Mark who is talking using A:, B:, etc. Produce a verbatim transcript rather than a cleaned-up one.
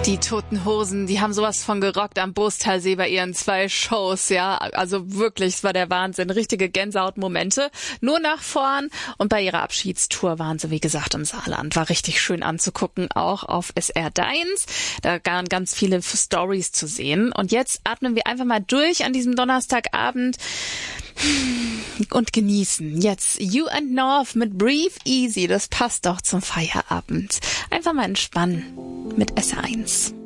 A: Die Toten Hosen, die haben sowas von gerockt am Boostalsee bei ihren zwei Shows, ja. Also wirklich, es war der Wahnsinn. Richtige Gänsehautmomente. Nur nach vorn. Und bei ihrer Abschiedstour waren sie, wie gesagt, im Saarland. War richtig schön anzugucken, auch auf S R eins. Da waren ganz viele Stories zu sehen. Und jetzt atmen wir einfach mal durch an diesem Donnerstagabend und genießen. Jetzt You and North mit Breathe Easy. Das passt doch zum Feierabend. Einfach mal entspannen mit S R eins.